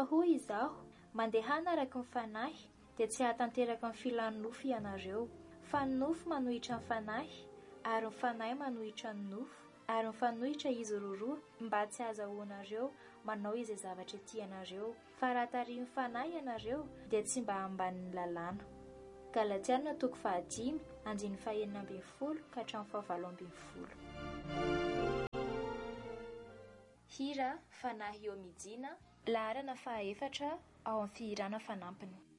hoy izaho mandehana araka ny fanahy dia tsy hahatanteraka ny filan'ny nofo ianareo, fa ny nofo manohitra ny fanahy ary ny fanahy manohitra ny nofo ary mifanohitra izy roa mba tsy ahazahoanareo manao izay zavatra tianareo, fa raha tarihiny fanahy ianareo dia tsy mba ambanin'ny lalàna. Galatiana 5:9-10 ka hatramin'ny 17. Hira fanahy eo mijina, laharana 4 ao amin'ny fihirana fanampiny.